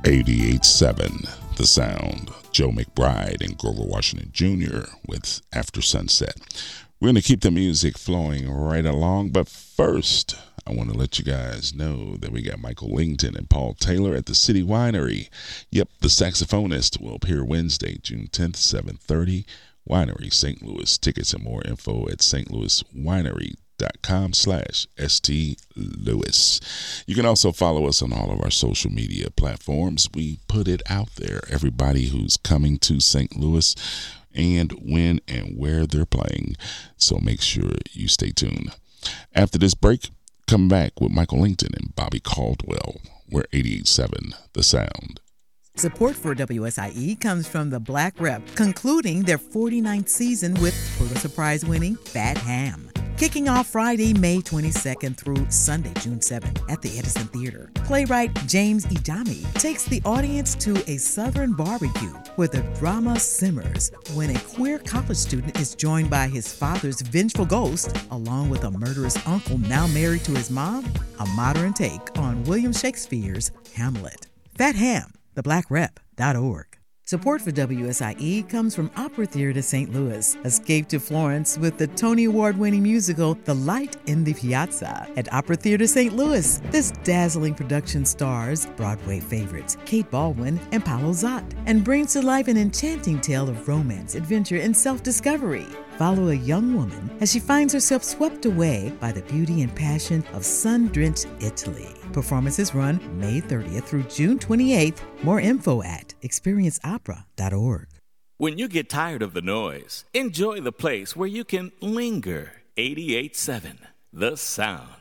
88.7 The Sound. Joe McBride and Grover Washington Jr. with After Sunset. We're going to keep the music flowing right along, but first, I want to let you guys know that we got Michael Lington and Paul Taylor at the City Winery. Yep, the saxophonist will appear Wednesday, June 10th, 7:30. Winery, St. Louis. Tickets and more info at stlouiswinery.com/STLouis. You can also follow us on all of our social media platforms. We put it out there. Everybody who's coming to St. Louis and when and where they're playing. So make sure you stay tuned. After this break, come back with Michael Lington and Bobby Caldwell. We're 88.7 The Sound. Support for WSIE comes from the Black Rep, concluding their 49th season with Pulitzer Prize-winning Fat Ham. Kicking off Friday, May 22nd through Sunday, June 7th at the Edison Theater. Playwright James Idami takes the audience to a Southern barbecue where the drama simmers when a queer college student is joined by his father's vengeful ghost, along with a murderous uncle now married to his mom, a modern take on William Shakespeare's Hamlet. Fat Ham, thebblackrep.org. Support for WSIE comes from Opera Theater St. Louis. Escape to Florence with the Tony Award-winning musical The Light in the Piazza at Opera Theater St. Louis. This dazzling production stars Broadway favorites Kate Baldwin and Paolo Zott and brings to life an enchanting tale of romance, adventure, and self-discovery. Follow a young woman as she finds herself swept away by the beauty and passion of sun-drenched Italy. Performances run May 30th through June 28th. More info at experienceopera.org. When you get tired of the noise, enjoy the place where you can linger. 88.7 The Sound.